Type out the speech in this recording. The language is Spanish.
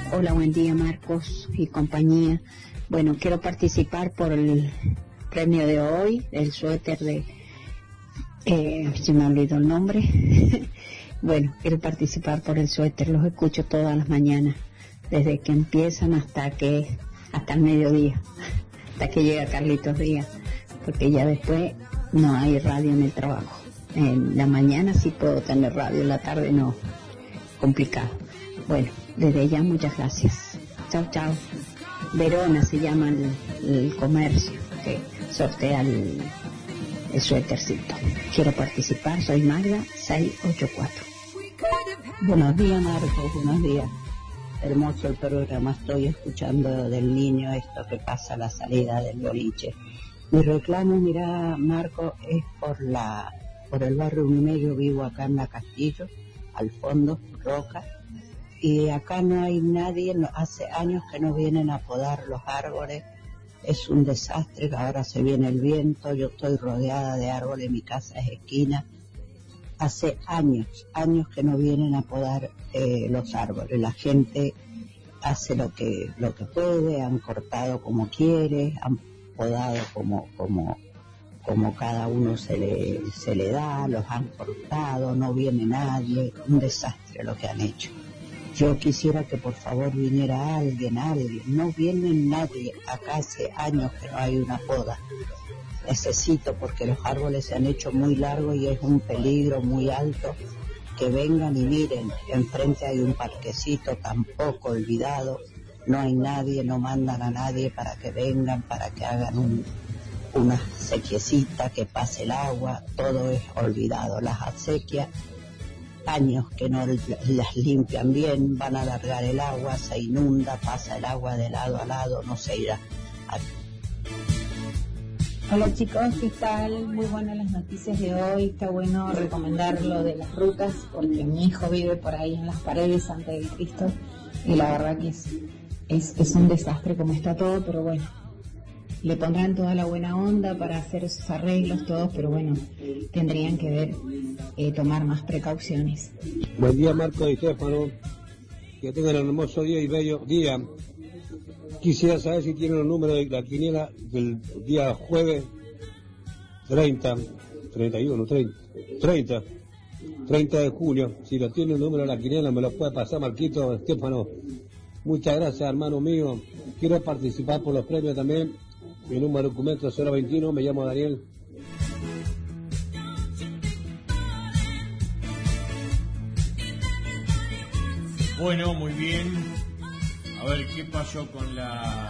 Hola, buen día Marcos y compañía. Bueno, quiero participar por el premio de hoy, el suéter de... se me olvidó el nombre. Bueno, quiero participar por el suéter, los escucho todas las mañanas, desde que empiezan hasta el mediodía, hasta que llega Carlitos Díaz, porque ya después no hay radio en el trabajo. En la mañana sí puedo tener radio, en la tarde no, complicado. Bueno, desde ya muchas gracias. Chao, chao. Verona se llama el comercio que sortea el suétercito. Quiero participar, soy Magda 684. Buenos días, Marcos, buenos días. Hermoso el programa, estoy escuchando del niño esto que pasa a la salida del boliche. Mi reclamo, mira, Marco, es por el barrio Unimedio. Vivo acá en La Castillo, al fondo, Roca, y acá no hay nadie, hace años que no vienen a podar los árboles, es un desastre, ahora se viene el viento, yo estoy rodeada de árboles, mi casa es esquina, hace años que no vienen a podar los árboles, la gente hace lo que puede, han cortado como quiere, han podado como cada uno se le da, los han cortado, no viene nadie, un desastre lo que han hecho. Yo quisiera que por favor viniera alguien, no viene nadie, acá hace años que no hay una poda. Necesito, porque los árboles se han hecho muy largos y es un peligro muy alto, que vengan y miren, enfrente hay un parquecito tampoco olvidado, no hay nadie, no mandan a nadie para que vengan, para que hagan una sequiecita, que pase el agua, todo es olvidado, las acequias, años que no las limpian bien, van a alargar el agua, se inunda, pasa el agua de lado a lado, no se irá. Hola chicos, ¿qué tal? Muy buenas las noticias de hoy, está bueno recomendar lo de las rutas, porque mi hijo vive por ahí en las paredes antes de Cristo, y la verdad que es un desastre como está todo, pero bueno, le pondrán toda la buena onda para hacer esos arreglos todos, pero bueno, tendrían que tomar más precauciones. Buen día, Marco y Estefano, que tengan un hermoso día y bello día. Quisiera saber si tienen el número de la quiniela del día jueves 30 de julio. Si lo tiene el número de la quiniela, me lo puede pasar, Marquito, Estefano. Muchas gracias, hermano mío. Quiero participar por los premios también. Mi número de documento 021, me llamo Daniel. Bueno, muy bien. A ver, ¿qué pasó con la